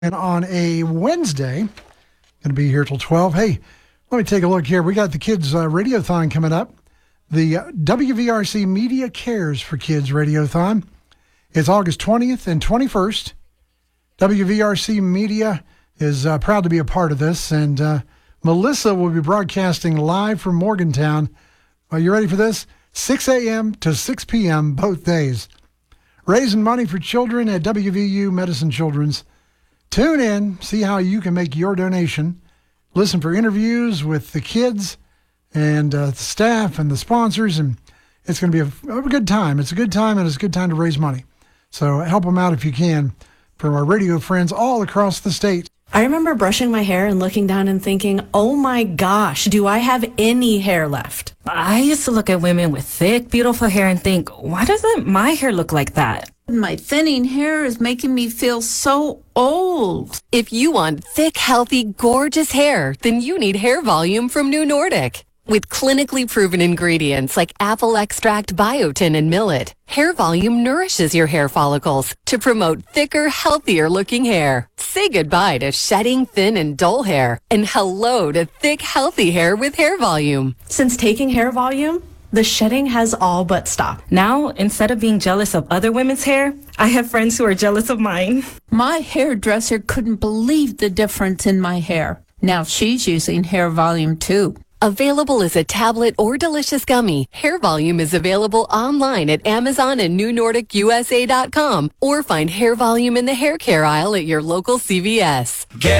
And on a Wednesday, going to be here till 12. Hey, let me take a look here. We got the Kids Radiothon coming up. The WVRC Media Cares for Kids Radiothon. It's August 20th and 21st. WVRC Media is proud to be a part of this. And Melissa will be broadcasting live from Morgantown. Are you ready for this? 6 a.m. to 6 p.m. both days. Raising money for children at WVU Medicine Children's. Tune in, see how you can make your donation. Listen for interviews with the kids and the staff and the sponsors, and it's going to be a good time. It's a good time, and it's a good time to raise money. So help them out if you can from our radio friends all across the state. I remember brushing my hair and looking down and thinking, oh my gosh, do I have any hair left? I used to look at women with thick, beautiful hair and think, why doesn't my hair look like that? My thinning hair is making me feel so old. If you want thick, healthy, gorgeous hair, then you need Hair Volume from New Nordic. With clinically proven ingredients like apple extract, biotin, and millet, Hair Volume nourishes your hair follicles to promote thicker, healthier looking hair. Say goodbye to shedding, thin, and dull hair, and hello to thick, healthy hair with Hair Volume. Since taking Hair Volume, the shedding has all but stopped. Now, instead of being jealous of other women's hair, I have friends who are jealous of mine. My hairdresser couldn't believe the difference in my hair. Now she's using Hair Volume too. Available as a tablet or delicious gummy, Hair Volume is available online at Amazon and NewNordicUSA.com, or find Hair Volume in the hair care aisle at your local CVS. Get